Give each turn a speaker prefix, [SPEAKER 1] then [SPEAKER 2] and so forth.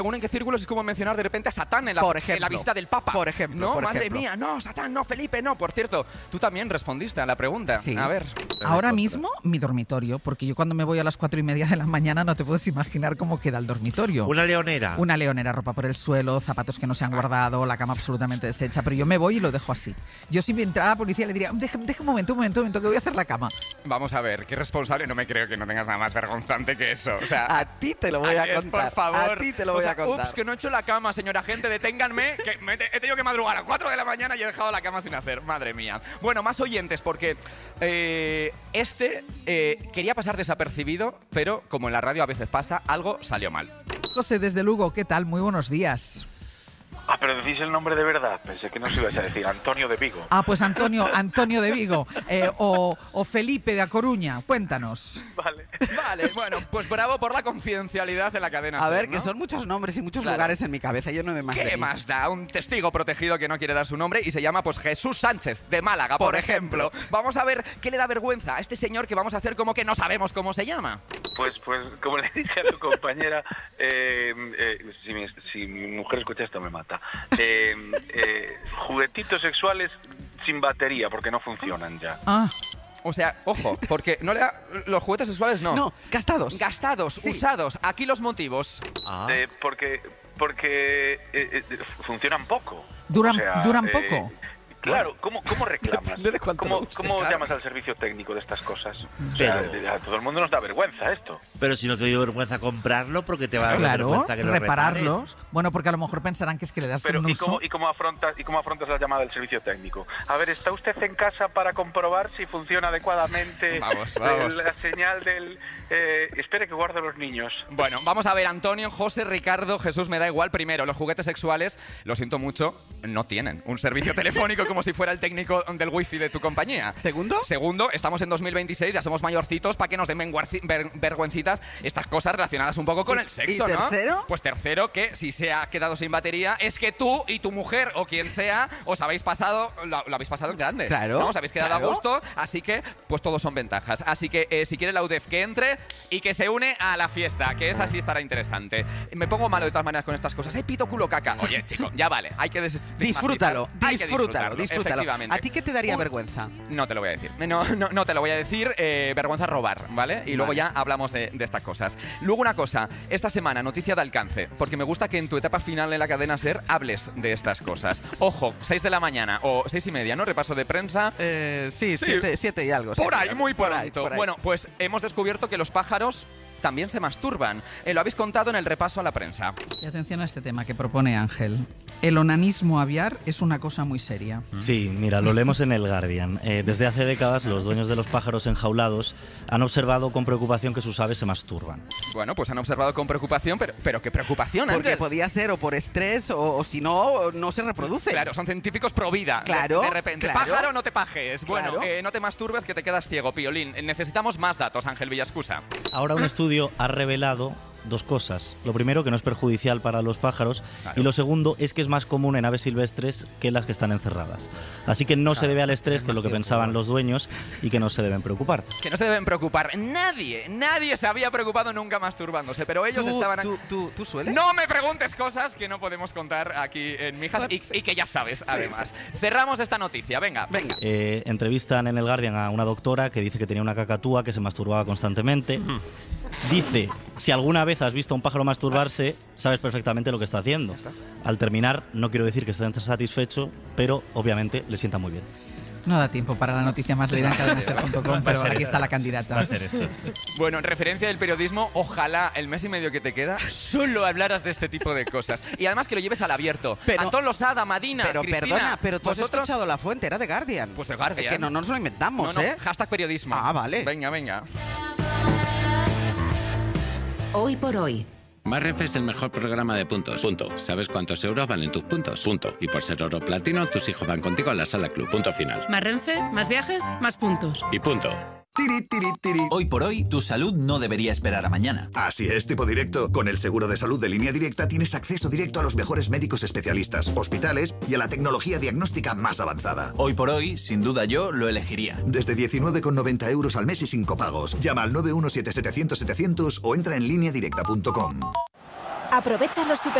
[SPEAKER 1] según en qué círculos es como mencionar de repente a Satán en la visita del Papa.
[SPEAKER 2] Por ejemplo.
[SPEAKER 1] Madre mía, no, Satán, no, Felipe, no. Por cierto, tú también respondiste a la pregunta.
[SPEAKER 2] Sí.
[SPEAKER 1] A ver.
[SPEAKER 3] Ahora mismo, mi dormitorio, porque yo cuando me voy a las 4:30 de la mañana no te puedes imaginar cómo queda el dormitorio.
[SPEAKER 4] Una leonera.
[SPEAKER 3] Una leonera, ropa por el suelo, zapatos que no se han guardado, la cama absolutamente deshecha, pero yo me voy y lo dejo así. Yo si me entrara la policía le diría, deja un momento, que voy a hacer la cama.
[SPEAKER 1] Vamos a ver, qué responsable. No me creo que no tengas nada más vergonzante que eso. O sea,
[SPEAKER 2] A ti te lo voy a contar.
[SPEAKER 1] Por favor.
[SPEAKER 2] A ti te lo voy a contar.
[SPEAKER 1] Ups, que no he hecho la cama, señora gente, deténganme, que he tenido que madrugar a 4 de la mañana y he dejado la cama sin hacer. Madre mía. Bueno, más oyentes, porque quería pasar desapercibido, pero como en la radio a veces pasa, algo salió mal.
[SPEAKER 3] José, desde Lugo, ¿qué tal? Muy buenos días.
[SPEAKER 5] Ah, pero decís el nombre de verdad. Pensé que no se ibais a decir Antonio de Vigo.
[SPEAKER 3] Ah, pues Antonio de Vigo. O Felipe de A Coruña. Cuéntanos.
[SPEAKER 5] Vale.
[SPEAKER 1] Vale, bueno, pues bravo por la confidencialidad en la cadena.
[SPEAKER 2] A ver,
[SPEAKER 1] SER, ¿no?
[SPEAKER 2] que son muchos nombres y muchos
[SPEAKER 1] Claro.
[SPEAKER 2] lugares en mi cabeza. Yo no me imagino.
[SPEAKER 1] ¿Qué más da? Un testigo protegido que no quiere dar su nombre y se llama pues Jesús Sánchez de Málaga, por ejemplo. Vamos a ver qué le da vergüenza a este señor que vamos a hacer como que no sabemos cómo se llama.
[SPEAKER 5] Pues como le dije a tu compañera, si mi mujer escucha esto me mata. Juguetitos sexuales sin batería porque no funcionan ya.
[SPEAKER 3] Ah,
[SPEAKER 1] O sea, ojo, porque no le da los juguetes sexuales
[SPEAKER 2] No, gastados.
[SPEAKER 1] Gastados,
[SPEAKER 2] Sí.
[SPEAKER 1] usados. Aquí los motivos.
[SPEAKER 5] Porque funcionan poco.
[SPEAKER 3] duran
[SPEAKER 5] O sea,
[SPEAKER 3] poco.
[SPEAKER 5] Claro, ¿cómo reclamas?
[SPEAKER 2] Depende de cuánto lo uses,
[SPEAKER 5] ¿Cómo
[SPEAKER 2] claro.
[SPEAKER 5] llamas al servicio técnico de estas cosas? O sea, a todo el mundo nos da vergüenza esto.
[SPEAKER 4] Pero si no te dio vergüenza comprarlo, porque te va a dar
[SPEAKER 3] Claro,
[SPEAKER 4] vergüenza que lo
[SPEAKER 3] repararlos. Bueno, porque a lo mejor pensarán que es que le das
[SPEAKER 5] Pero
[SPEAKER 3] un uso.
[SPEAKER 5] ¿y cómo afrontas la llamada del servicio técnico? A ver, ¿está usted en casa para comprobar si funciona adecuadamente
[SPEAKER 1] Vamos.
[SPEAKER 5] la señal del... espere que guardo los niños.
[SPEAKER 1] Bueno, vamos a ver, Antonio, José, Ricardo, Jesús, me da igual. Primero, los juguetes sexuales, lo siento mucho, no tienen un servicio telefónico como si fuera el técnico del wifi de tu compañía.
[SPEAKER 2] ¿Segundo?
[SPEAKER 1] Estamos en 2026, ya somos mayorcitos para que nos den vergüencitas estas cosas relacionadas un poco con el sexo,
[SPEAKER 2] ¿Y
[SPEAKER 1] ¿no?
[SPEAKER 2] tercero?
[SPEAKER 1] Pues tercero, que si se ha quedado sin batería, es que tú y tu mujer o quien sea os habéis pasado, lo habéis pasado en grande.
[SPEAKER 2] Claro,
[SPEAKER 1] ¿no? Os habéis quedado
[SPEAKER 2] claro.
[SPEAKER 1] a gusto, así que pues todos son ventajas. Así que si quiere la UDEF que entre y que se une a la fiesta, que esa sí estará interesante. Me pongo malo de todas maneras con estas cosas. Pito, culo, caca. Oye, chico, ya vale, hay que
[SPEAKER 2] Disfrútalo.
[SPEAKER 1] Efectivamente.
[SPEAKER 2] ¿A ti qué te daría vergüenza?
[SPEAKER 1] No te lo voy a decir. No te lo voy a decir. Vergüenza robar, ¿vale? Y luego
[SPEAKER 2] Vale.
[SPEAKER 1] ya hablamos de estas cosas. Luego una cosa. Esta semana, noticia de alcance. Porque me gusta que en tu etapa final en la cadena SER hables de estas cosas. Ojo, 6 de la mañana o 6:30, ¿no? Repaso de prensa.
[SPEAKER 2] Sí, 7 y algo.
[SPEAKER 1] Por
[SPEAKER 2] siete y
[SPEAKER 1] ahí,
[SPEAKER 2] algo.
[SPEAKER 1] muy
[SPEAKER 2] Por ahí,
[SPEAKER 1] pronto.
[SPEAKER 2] por ahí.
[SPEAKER 1] Bueno, pues hemos descubierto que los pájaros también se masturban. Lo habéis contado en el repaso a la prensa.
[SPEAKER 3] Y atención a este tema que propone Ángel. El onanismo aviar es una cosa muy seria.
[SPEAKER 6] Sí, mira, lo leemos en el Guardian. Desde hace décadas los dueños de los pájaros enjaulados han observado con preocupación que sus aves se masturban.
[SPEAKER 1] Bueno, pues han observado con preocupación, pero ¿qué preocupación,
[SPEAKER 2] Porque
[SPEAKER 1] Ángels?
[SPEAKER 2] podía ser o por estrés o si no, no se reproduce.
[SPEAKER 1] Claro, son científicos pro vida.
[SPEAKER 2] Claro,
[SPEAKER 1] De repente,
[SPEAKER 2] claro.
[SPEAKER 1] pájaro, no te pajes.
[SPEAKER 2] Claro.
[SPEAKER 1] Bueno, no te masturbes que te quedas ciego, Piolín. Necesitamos más datos, Ángel Villascusa.
[SPEAKER 6] Ahora un estudio ha revelado dos cosas. Lo primero, que no es perjudicial para los pájaros,
[SPEAKER 1] Claro.
[SPEAKER 6] y lo segundo es que es más común en aves silvestres que las que están encerradas. Así que no se debe al estrés, que es lo que pensaban los dueños, y que no se deben preocupar.
[SPEAKER 1] Que no se deben preocupar. Nadie se había preocupado nunca masturbándose, pero ellos estaban...
[SPEAKER 2] ¿Tú sueles?
[SPEAKER 1] No me preguntes cosas que no podemos contar aquí en Mijas y que ya sabes, además. Cerramos esta noticia, venga.
[SPEAKER 2] Venga.
[SPEAKER 6] Entrevistan en el Guardian a una doctora que dice que tenía una cacatúa que se masturbaba constantemente. Dice, si alguna vez has visto a un pájaro masturbarse, sabes perfectamente lo que está haciendo. Al terminar, no quiero decir que esté satisfecho, pero obviamente le sienta muy bien.
[SPEAKER 3] No da tiempo para la noticia más leída en cadenaser.com, pero aquí está la candidata.
[SPEAKER 4] Va a ser esto.
[SPEAKER 1] Bueno, en referencia del periodismo, ojalá el mes y medio que te queda solo hablaras de este tipo de cosas. Y además que lo lleves al abierto.
[SPEAKER 2] Pero-
[SPEAKER 1] Antón Losada, Madina,
[SPEAKER 2] Pero
[SPEAKER 1] Cristina,
[SPEAKER 2] perdona, pero tú has
[SPEAKER 1] vosotros...
[SPEAKER 2] escuchado la fuente, era de Guardian.
[SPEAKER 1] Pues de Guardian.
[SPEAKER 2] Es que no nos lo inventamos,
[SPEAKER 1] No,
[SPEAKER 2] ¿eh?
[SPEAKER 1] hashtag periodismo.
[SPEAKER 2] Ah, vale.
[SPEAKER 1] Venga.
[SPEAKER 7] Hoy por hoy.
[SPEAKER 8] Más Renfe es el mejor programa de puntos. Punto. ¿Sabes cuántos euros valen tus puntos? Punto. Y por ser oro platino, tus hijos van contigo a la sala club. Punto final.
[SPEAKER 9] Más Renfe, más viajes, más puntos.
[SPEAKER 8] Y punto.
[SPEAKER 10] Hoy por hoy, tu salud no debería esperar a mañana.
[SPEAKER 11] Así es, tipo directo. Con el seguro de salud de Línea Directa tienes acceso directo a los mejores médicos especialistas, hospitales y a la tecnología diagnóstica más avanzada.
[SPEAKER 10] Hoy por hoy, sin duda yo lo elegiría.
[SPEAKER 11] Desde 19,90 euros al mes y sin copagos. Llama al 917-700-700 o entra en lineadirecta.com.
[SPEAKER 12] Aprovecha los